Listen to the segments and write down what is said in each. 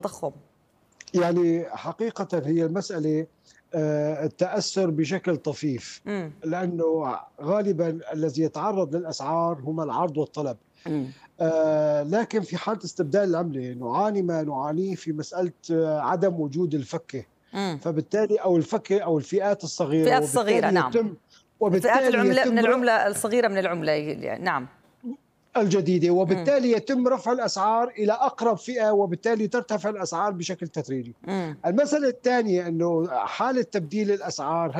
التضخم؟ يعني حقيقة هي المسألة التأثر بشكل طفيف، لأنه غالبا الذي يتعرض للأسعار هم العرض والطلب. إمم. لكن في حالة استبدال العملة نعاني ما نعانيه في مسألة عدم وجود الفكة، إمم. فبالتالي أو الفكة أو الفئات الصغيرة، الفئات الصغيرة، نعم. فئات وبالتالي العملة من يتم العملة الصغيرة من العملة يعني نعم. الجديدة، إمم. وبالتالي يتم رفع الأسعار إلى أقرب فئة، وبالتالي ترتفع الأسعار بشكل تدريجي. إمم. المسألة الثانية أنه حالة تبديل الأسعار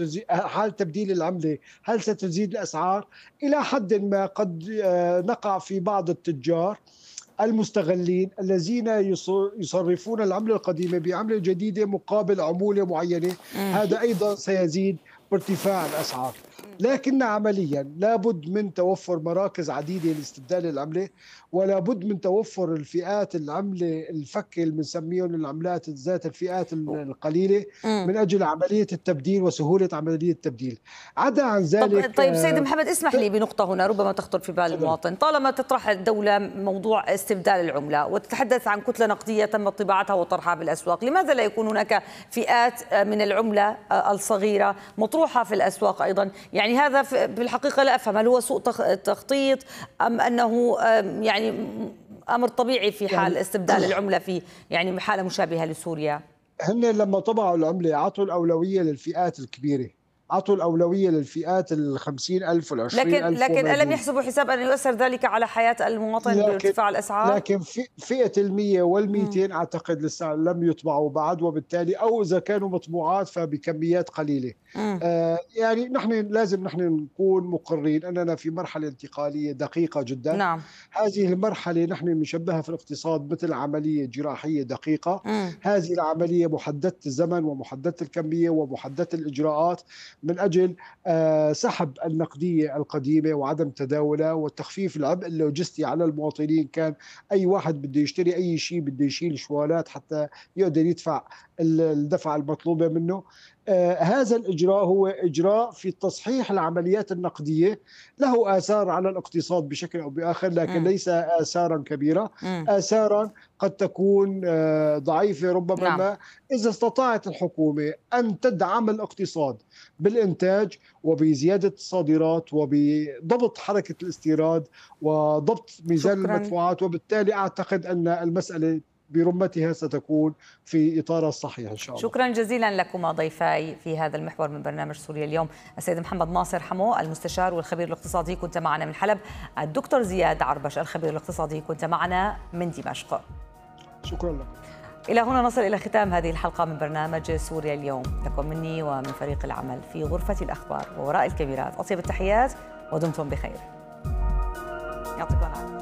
حالة تبديل العملة هل ستزيد الأسعار؟ إلى حد ما قد نقع في بعض التجار المستغلين الذين يصرفون العملة القديمة بعملة جديدة مقابل عمولة معينة. هذا أيضا سيزيد بارتفاع الأسعار. لكن عمليا لابد من توفر مراكز عديدة لاستبدال العملة، ولا بد من توفر الفئات العملة الفكة اللي بنسميهم العملات ذات الفئات القليلة من أجل عملية التبديل وسهولة عملية التبديل. عدا عن ذلك طيب سيد محمد، اسمح لي بنقطة هنا ربما تخطر في بال المواطن. طالما تطرح الدولة موضوع استبدال العملة وتتحدث عن كتلة نقدية تم طباعتها وطرحها بالأسواق، لماذا لا يكون هناك فئات من العملة الصغيرة مطروحة في الأسواق أيضا؟ يعني هذا بالحقيقة لا أفهم، هل هو سوء تخطيط أم أنه يعني أمر طبيعي في حال استبدال العملة في يعني حالة مشابهة لسوريا؟ هن لما طبعوا العملة عطوا الأولوية للفئات الكبيرة، عطوا الأولوية للفئات ال50,000 وال20,000 لكن وما ألم دون. يحسبوا حساب أن يؤثر ذلك على حياة المواطن بارتفاع الأسعار؟ لكن فئة ال100 وال200 أعتقد لسه لم يطبعوا بعد، وبالتالي أو إذا كانوا مطبوعات فبكميات قليلة. يعني لازم نكون مقرين أننا في مرحلة انتقالية دقيقة جدا. نعم. هذه المرحلة نحن نشبهها في الاقتصاد مثل عملية جراحية دقيقة. هذه العملية محددة الزمن ومحددة الكمية ومحددة الإجراءات من أجل سحب النقدية القديمة وعدم تداولها وتخفيف العبء اللوجستي على المواطنين. كان أي واحد بده يشتري أي شيء بده يشيل شوالات حتى يقدر يدفع الدفعة المطلوبة منه. هذا الإجراء هو إجراء في تصحيح العمليات النقدية، له آثار على الاقتصاد بشكل أو بآخر، لكن ليس آثارا كبيرة. آثارا قد تكون ضعيفة ربما. نعم. ما إذا استطاعت الحكومة أن تدعم الاقتصاد بالإنتاج وبزيادة الصادرات وبضبط حركة الاستيراد وضبط ميزان المدفوعات، وبالتالي أعتقد أن المسألة برمتها ستكون في إطارها الصحيح إن شاء الله. شكرا جزيلا لكما ضيفاي في هذا المحور من برنامج سوريا اليوم، السيد محمد ناصر حمو المستشار والخبير الاقتصادي كنت معنا من حلب، الدكتور زياد عربش الخبير الاقتصادي كنت معنا من دمشق. شكرا لك. إلى هنا نصل إلى ختام هذه الحلقة من برنامج سوريا اليوم، لكم مني ومن فريق العمل في غرفة الأخبار ووراء الكاميرات أطيب التحيات ودمتم بخير. يعطيكم العافية.